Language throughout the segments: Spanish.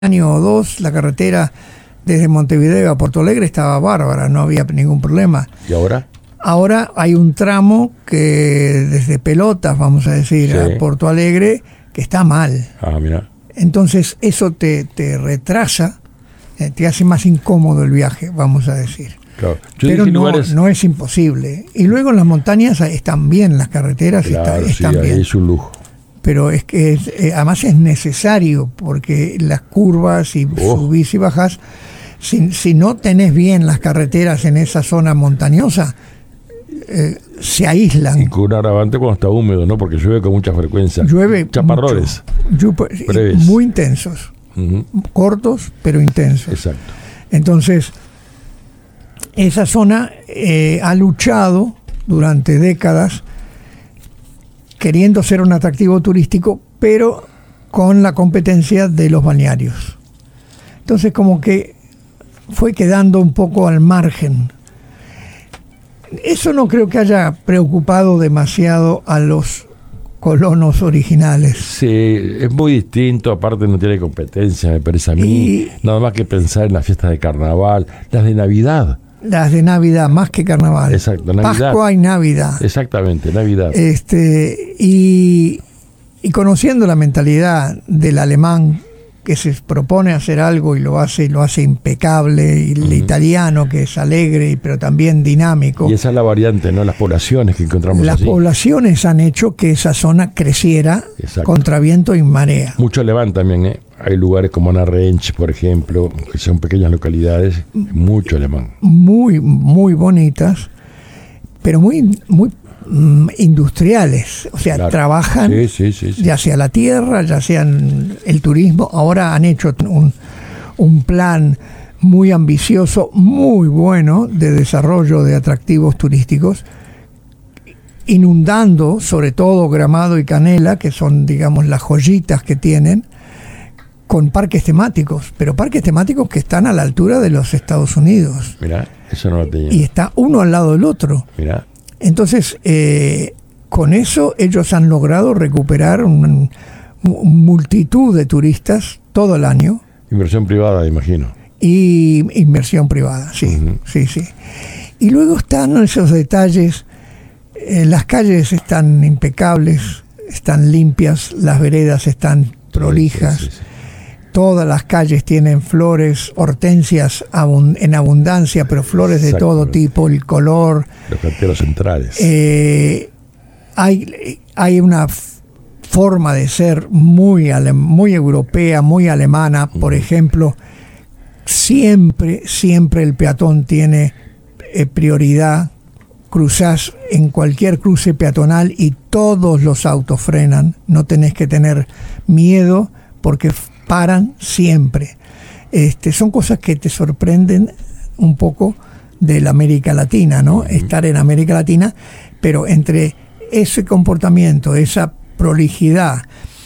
año o dos la carretera desde Montevideo a Porto Alegre estaba bárbara, no había ningún problema. ¿Y ahora? Ahora hay un tramo que desde Pelotas, vamos a decir, Sí. a Porto Alegre, que está mal. Ah, mira. Entonces eso te retrasa, te hace más incómodo el viaje, vamos a decir. Claro. Yo Pero dije no, lugares... no es imposible. Y luego en las montañas están bien las carreteras, Claro, sí, están ahí bien. es un lujo. Pero es que además es necesario, porque las curvas y subís y bajás, si no tenés bien las carreteras en esa zona montañosa, se aíslan. Y con un agravante cuando está húmedo, ¿no? Porque llueve con mucha frecuencia. Llueve chaparrones. Breves. Muy intensos. Uh-huh. Cortos, pero intensos. Exacto. Entonces, esa zona ha luchado durante décadas queriendo ser un atractivo turístico, pero con la competencia de los balnearios. Entonces, como que fue quedando un poco al margen. Eso no creo que haya preocupado demasiado a los colonos originales. Sí, es muy distinto, aparte no tiene competencia, me parece a mí. Nada más que pensar en las fiestas de carnaval, las de Navidad. Las de Navidad, más que carnaval. Exacto, Navidad. Pascua y Navidad. Exactamente, Navidad. Y conociendo la mentalidad del alemán, que se propone hacer algo y lo hace impecable, y el italiano, que es alegre pero también dinámico. Y esa es la variante, ¿no? Las poblaciones que encontramos Las allí. poblaciones han hecho que esa zona creciera. Exacto. Contra viento y marea. Mucho alemán también, ¿eh? Hay lugares como Ana Rench, por ejemplo, que son pequeñas localidades, mucho alemán. Muy, muy bonitas, pero muy industriales. O sea, claro, trabajan sí. Ya sea la tierra, ya sea el turismo. Ahora han hecho un plan muy ambicioso, muy bueno, de desarrollo de atractivos turísticos, inundando sobre todo Gramado y Canela, que son, digamos, las joyitas que tienen, con parques temáticos, pero parques temáticos que están a la altura de los Estados Unidos. Mirá, eso no lo tenía. Y está uno al lado del otro. Mirá. Entonces, con eso ellos han logrado recuperar una multitud de turistas todo el año. Inversión privada, imagino. Y inversión privada, sí, sí. Y luego están esos detalles. Las calles están impecables, están limpias, las veredas están prolijas. Sí. Todas las calles tienen flores, hortensias en abundancia, pero flores de todo tipo, el color. Los canteros centrales. Hay una forma de ser muy europea, muy alemana. Por ejemplo, siempre el peatón tiene prioridad. Cruzás en cualquier cruce peatonal y todos los autos frenan. No tenés que tener miedo porque paran siempre. Son cosas que te sorprenden un poco de la América Latina, ¿no? Estar en América Latina, pero entre ese comportamiento, esa prolijidad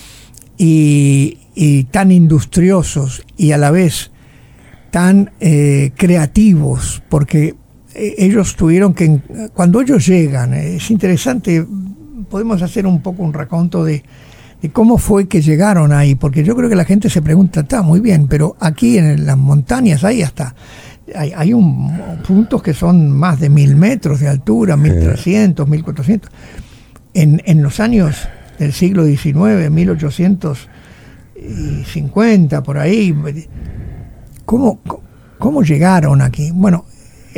y tan industriosos y a la vez tan creativos, porque ellos tuvieron que, cuando ellos llegan, es interesante, podemos hacer un poco un raconto de cómo fue que llegaron ahí, porque yo creo que la gente se pregunta, está muy bien, pero aquí en las montañas hay puntos que son más de 1000 metros de altura, 1300, 1400. En los años del siglo XIX, 1850, por ahí, ¿cómo llegaron aquí? Bueno,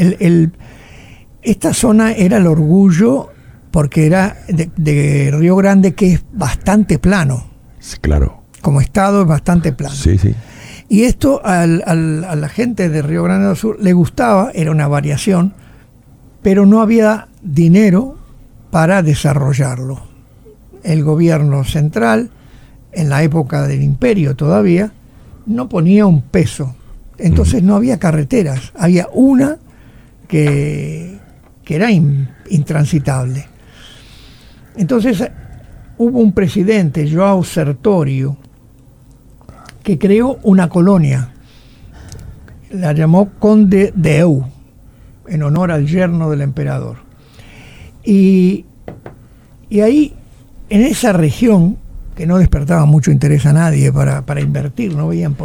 esta zona era el orgullo, porque era de Río Grande, que es bastante plano. Sí, claro. Como estado es bastante plano. Sí. Y esto a la gente de Río Grande do Sul le gustaba, era una variación, pero no había dinero para desarrollarlo. El gobierno central, en la época del imperio todavía, no ponía un peso. Entonces no había carreteras. Había una que era intransitable. Entonces hubo un presidente, João Sertório, que creó una colonia, la llamó Conde de Eu, en honor al yerno del emperador. Y ahí, en esa región, que no despertaba mucho interés a nadie para invertir, no veían por